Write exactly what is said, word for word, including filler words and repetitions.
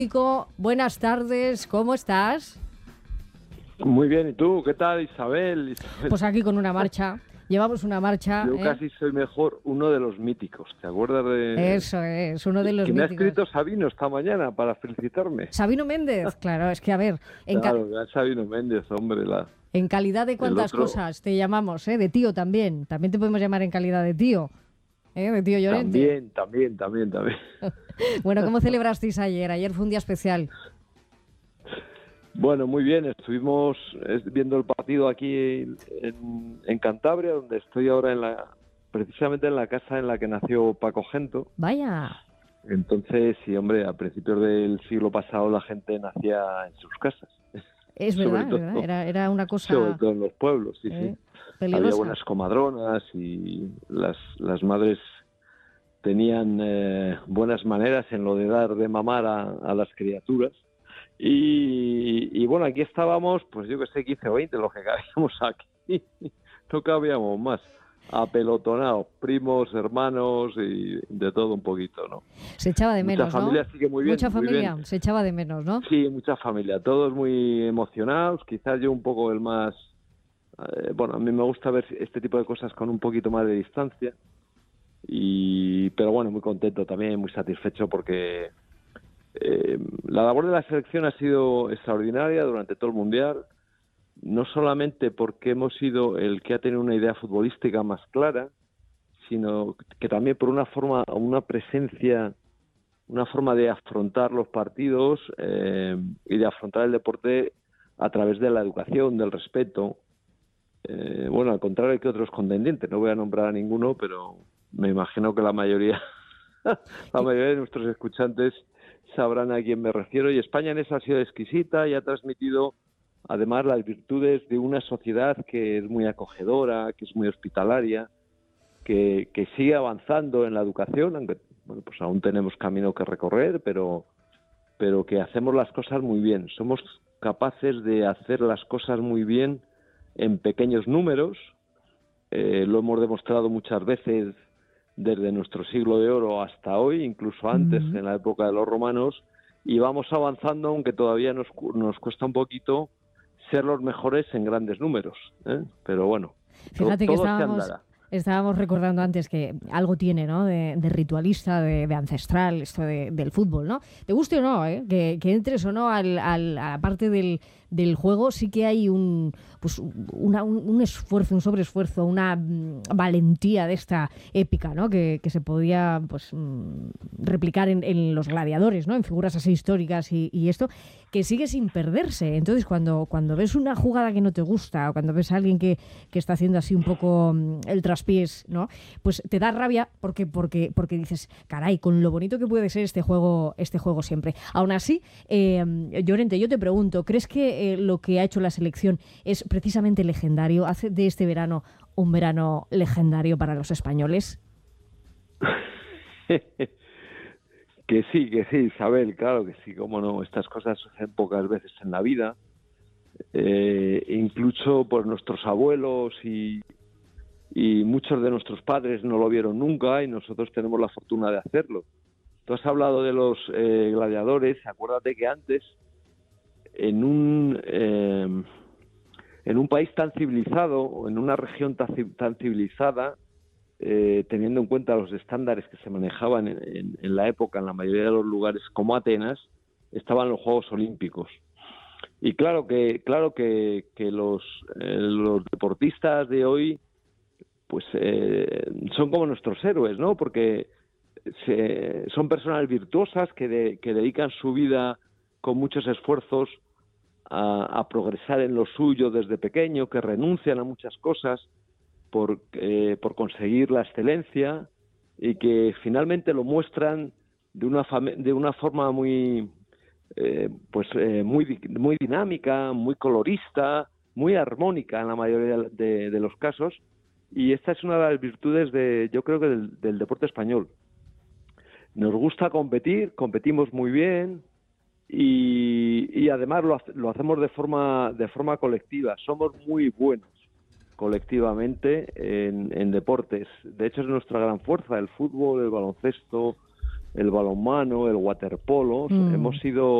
Nico, buenas tardes, ¿cómo estás? Muy bien, ¿y tú? ¿Qué tal, Isabel? Isabel. Pues aquí con una marcha, llevamos una marcha. Yo ¿eh? casi soy mejor uno de los míticos, ¿te acuerdas de...? Eso es, uno de los que me ha míticos. escrito Sabino esta mañana para felicitarme. Sabino Méndez, claro, es que a ver, en, ca- Claro, que Sabino Méndez, hombre, la... en calidad de cuántas otro- cosas te llamamos, ¿eh? De tío también, también te podemos llamar en calidad de tío, ¿eh? De tío Llorente. También, también, también, también. Bueno, ¿cómo celebrasteis ayer? Ayer fue un día especial. Bueno, muy bien, estuvimos eh, viendo el partido aquí en, en Cantabria, donde estoy ahora en la... precisamente en la casa en la que nació Paco Gento. Vaya, Entonces, sí, hombre, a principios del siglo pasado la gente nacía en sus casas. es Sobre verdad, es todo, verdad, era, era una sobre cosa todo en los pueblos, sí, eh, sí. Había peligrosa. buenas comadronas y las, las madres tenían eh, buenas maneras en lo de dar de mamar a, a las criaturas. Y, y bueno, aquí estábamos, pues yo que sé, quince o veinte, los que cabíamos aquí. No cabíamos más. Apelotonados, primos, hermanos y de todo un poquito, ¿no? Se echaba de Mucha menos, familia ¿no? sigue muy bien, Mucha muy familia, bien. se echaba de menos, ¿no? Sí, mucha familia, todos muy emocionados, quizás yo un poco el más... eh, bueno, a mí me gusta ver este tipo de cosas con un poquito más de distancia, y pero bueno, muy contento también, muy satisfecho porque eh, la labor de la selección ha sido extraordinaria durante todo el Mundial, no solamente porque hemos sido el que ha tenido una idea futbolística más clara, sino que también por una forma, una presencia, una forma de afrontar los partidos eh, y de afrontar el deporte a través de la educación, del respeto. Eh, bueno, al contrario que otros contendientes, no voy a nombrar a ninguno, pero me imagino que la mayoría, la mayoría de nuestros escuchantes sabrán a quién me refiero. Y España en eso ha sido exquisita y ha transmitido además las virtudes de una sociedad que es muy acogedora, que es muy hospitalaria, que, que sigue avanzando en la educación, aunque bueno, pues aún tenemos camino que recorrer, pero, pero que hacemos las cosas muy bien. Somos capaces de hacer las cosas muy bien en pequeños números. Eh, lo hemos demostrado muchas veces desde nuestro siglo de oro hasta hoy, incluso antes, Mm. en la época de los romanos, y vamos avanzando, aunque todavía nos, nos cuesta un poquito ser los mejores en grandes números, ¿eh? Pero bueno, Fíjate to- que todo se estábamos, andará. estábamos recordando antes que algo tiene, ¿no? De, de ritualista, de, de ancestral, esto de- del fútbol, ¿no? Te guste o no, ¿eh? Que, que entres o no al, al- a la parte del, del juego, sí que hay un, pues, una- un, un esfuerzo, un sobreesfuerzo, una mm, valentía de esta épica, ¿no? Que, que se podía, pues, mm, replicar en, en los gladiadores, ¿no? En figuras así históricas y, y esto, que sigue sin perderse. Entonces, cuando, cuando ves una jugada que no te gusta o cuando ves a alguien que, que está haciendo así un poco mm, el traspiés, ¿no? Pues te da rabia porque, porque, porque dices, caray, con lo bonito que puede ser este juego, este juego siempre. Aún así, eh, Llorente, yo te pregunto, ¿crees que eh, lo que ha hecho la selección es precisamente legendario? ¿Hace de este verano un verano legendario para los españoles? Que sí, que sí, Isabel, claro que sí, cómo no, estas cosas suceden pocas veces en la vida. Eh, incluso pues nuestros abuelos y, y muchos de nuestros padres no lo vieron nunca y nosotros tenemos la fortuna de hacerlo. Tú has hablado de los eh, gladiadores, acuérdate que antes en un eh, en un país tan civilizado o en una región tan, tan civilizada, eh, teniendo en cuenta los estándares que se manejaban en, en, en la época en la mayoría de los lugares como Atenas, estaban los Juegos Olímpicos. Y claro que claro que, que los, eh, los deportistas de hoy pues eh, son como nuestros héroes, ¿no? Porque se, son personas virtuosas que, de, que dedican su vida con muchos esfuerzos a, a progresar en lo suyo desde pequeño, que renuncian a muchas cosas por, eh, por conseguir la excelencia y que finalmente lo muestran de una, fam- de una forma muy, eh, pues, eh, muy, muy dinámica, muy colorista, muy armónica en la mayoría de, de los casos. Y esta es una de las virtudes, de, yo creo que del, del deporte español. Nos gusta competir, competimos muy bien y, y además lo, lo hacemos de forma, de forma colectiva. Somos muy buenos colectivamente en, en deportes. De hecho, es nuestra gran fuerza, el fútbol, el baloncesto, el balonmano, el waterpolo, Mm. hemos sido